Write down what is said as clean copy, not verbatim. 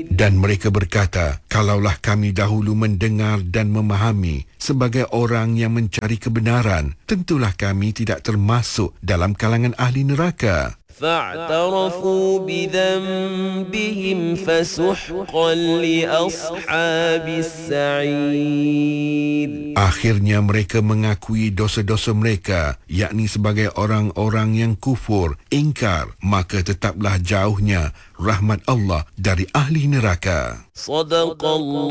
Dan mereka berkata, kalaulah kami dahulu mendengar dan memahami sebagai orang yang mencari kebenaran, tentulah kami tidak termasuk dalam kalangan ahli neraka. فاعترفوا بذنبهم فسحقا لأصحاب السعير. Akhirnya mereka mengakui dosa-dosa mereka, yakni sebagai orang-orang yang kufur, ingkar, maka tetaplah jauhnya rahmat Allah dari ahli neraka. صدق الله